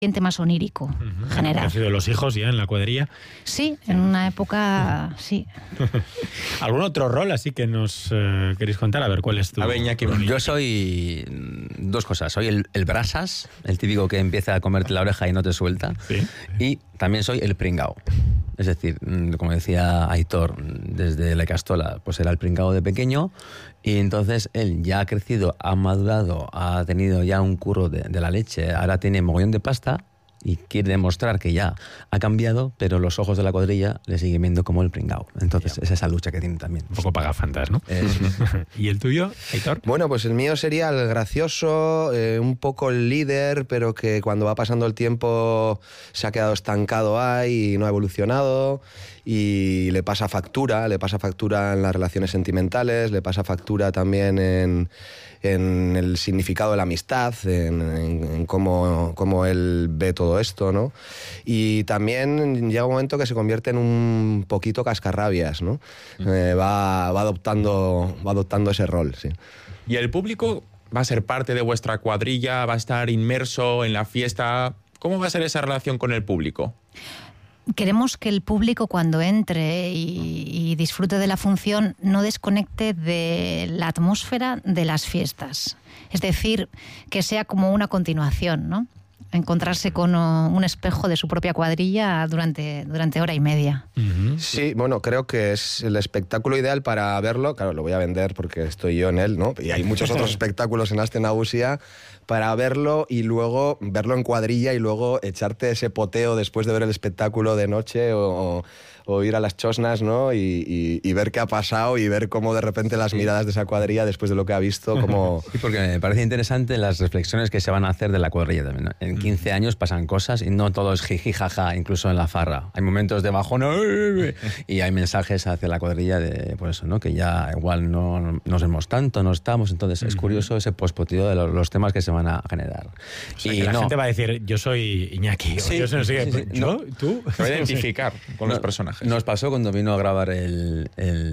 ambiente más onírico general. ¿Han sido los hijos ya en la cuadrilla? Sí, en una época, sí. ¿Algún otro rol así que nos queréis contar? A ver, ¿cuál es tu...? A ver, Iñaki, yo soy dos cosas. Soy el brasas, el típico que empieza a comerte la oreja y no te suelta. ¿Sí? Y también soy el pringao. Es decir, como decía Aitor, desde la Castola, pues era el pringao de pequeño, y entonces él ya ha crecido, ha madurado, ha tenido ya un curro de la leche, ahora tiene mogollón de pasta y quiere demostrar que ya ha cambiado, pero los ojos de la cuadrilla le siguen viendo como el pringao. Entonces es esa lucha que tiene también. Un poco pagafantas, ¿no? ¿Y el tuyo, Aitor? Bueno, pues el mío sería el gracioso, un poco el líder, pero que cuando va pasando el tiempo se ha quedado estancado ahí y no ha evolucionado, y le pasa factura en las relaciones sentimentales, le pasa factura también en el significado de la amistad, en cómo él ve todo esto, ¿no? Y también llega un momento que se convierte en un poquito cascarrabias, ¿no? Va adoptando ese rol, sí. ¿Y el público va a ser parte de vuestra cuadrilla? ¿Va a estar inmerso en la fiesta? ¿Cómo va a ser esa relación con el público? Queremos que el público, cuando entre y disfrute de la función, no desconecte de la atmósfera de las fiestas. Es decir, que sea como una continuación, ¿no? Encontrarse con un espejo de su propia cuadrilla durante hora y media. Sí, bueno, creo que es el espectáculo ideal para verlo. Claro, lo voy a vender porque estoy yo en él, ¿no? Y hay muchos otros espectáculos en Aste Nagusia para verlo y luego verlo en cuadrilla y luego echarte ese poteo después de ver el espectáculo de noche o ir a las chosnas, ¿no? Y ver qué ha pasado y ver cómo de repente las miradas de esa cuadrilla después de lo que ha visto, como... Sí, porque me parece interesante las reflexiones que se van a hacer de la cuadrilla también, ¿no? En 15 años pasan cosas y no todo es jiji, jaja, incluso en la farra. Hay momentos de bajón y hay mensajes hacia la cuadrilla de, pues eso, ¿no? Que ya igual no nos vemos tanto, no estamos. Entonces es curioso ese pospoteo de los temas que se van a generar. O sea, y la gente va a decir, yo soy Iñaki, sí, o yo no sé qué. sí. ¿Yo? ¿Tú? Se va a identificar con los personajes. Nos pasó cuando vino a grabar el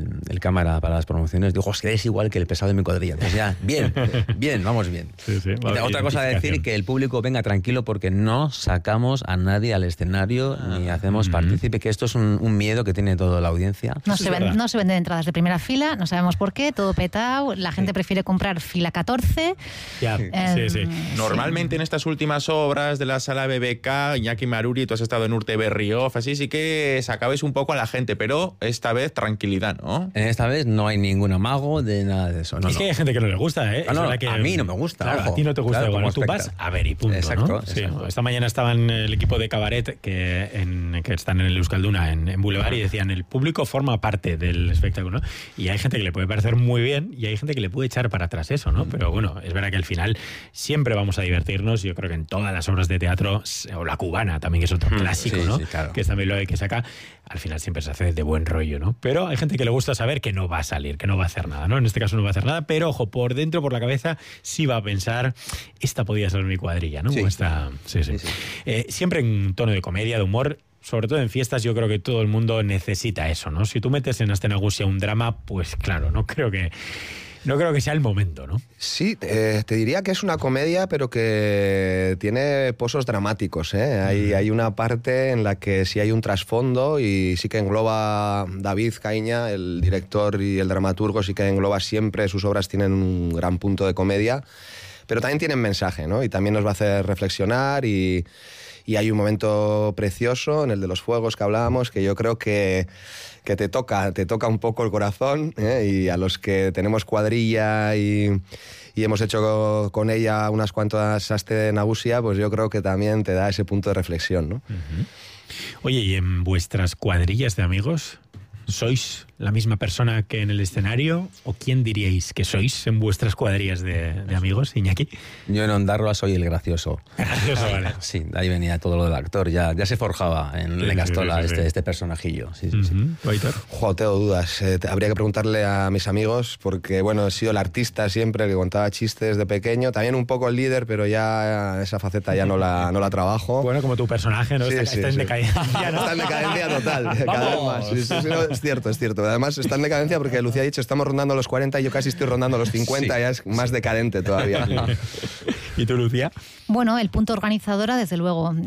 cámara para las promociones. Dijo, os quedáis igual que el pesado de mi cuadrilla. Entonces ya, bien, vamos bien. Sí, Otra cosa es decir que el público venga tranquilo porque no sacamos a nadie al escenario ni hacemos partícipe, que esto es un miedo que tiene toda la audiencia. No se venden entradas de primera fila, no sabemos por qué, todo petado, la gente prefiere comprar fila 14. Ya, sí. Normalmente en estas últimas obras de la sala BBK, Iñaki Maruri, tú has estado en Urte Berrioz, así sí que sacabais un poco a la gente, pero esta vez tranquilidad, ¿no? Esta vez no hay ningún amago de nada de eso. Es que hay gente que no le gusta, ¿eh? A mí no me gusta. Claro, ojo. a ti no te gusta. Claro, Bueno, tú vas a ver y punto, exacto, ¿no? Sí. exacto. Esta mañana estaban el equipo de Cabaret que están en el Euskalduna, en Boulevard, y decían, el público forma parte del espectáculo, ¿no? Y hay gente que le puede parecer muy bien y hay gente que le puede echar para atrás eso, ¿no? Pero bueno, es verdad que al final siempre vamos a divertirnos. Yo creo que en todas las obras de teatro, o la cubana también, que es otro clásico, ¿no? Sí, claro. Que es también lo que saca, al final siempre se hace de buen rollo, ¿no? Pero hay gente que le gusta saber que no va a salir, que no va a hacer nada, ¿no? En este caso no va a hacer nada, pero ojo, por dentro, por la cabeza, sí va a pensar, esta podía ser mi cuadrilla, ¿no? Sí. Sí. Siempre en tono de comedia, de humor. Sobre todo en fiestas, yo creo que todo el mundo necesita eso, ¿no? Si tú metes en Aste Nagusia un drama, pues claro, no creo que sea el momento, ¿no? Sí, te diría que es una comedia, pero que tiene pozos dramáticos, ¿eh? Hay una parte en la que sí hay un trasfondo y sí que engloba David Caíña, el director y el dramaturgo, sí que engloba siempre, sus obras tienen un gran punto de comedia, pero también tienen mensaje, ¿no? Y también nos va a hacer reflexionar y hay un momento precioso en el de los fuegos que hablábamos, que yo creo que te toca un poco el corazón, ¿eh? Y a los que tenemos cuadrilla y hemos hecho con ella unas cuantas Aste Nagusia, pues yo creo que también te da ese punto de reflexión, ¿no? Uh-huh. Oye, ¿y en vuestras cuadrillas de amigos sois la misma persona que en el escenario? ¿O quién diríais que sois en vuestras cuadrillas de amigos, Iñaki? Yo en Ondarroa soy el gracioso. Gracioso, vale. Sí, de ahí venía todo lo del actor. Ya se forjaba en La Castola este personajillo. Sí. Jo, tengo dudas. Habría que preguntarle a mis amigos, porque bueno, he sido el artista siempre, que contaba chistes de pequeño. También un poco el líder, pero ya esa faceta ya no la trabajo. Bueno, como tu personaje, ¿no? Está en decadencia, ¿no? Está en decadencia total, cada vez más. Sí, no, es cierto. Además está en decadencia porque Lucía ha dicho, estamos rondando los 40 y yo casi estoy rondando los 50, ya es más decadente todavía. ¿Y tú, Lucía? Bueno, el punto organizadora, desde luego.